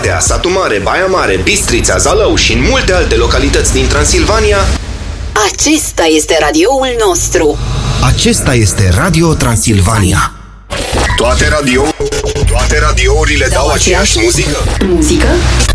Oradea, Satu Mare, Baia Mare, Bistrița, Zalău și în multe alte localități din Transilvania. Acesta este radioul nostru. Acesta este Radio Transilvania. Toate radiourile dau aceeași muzică? Muzică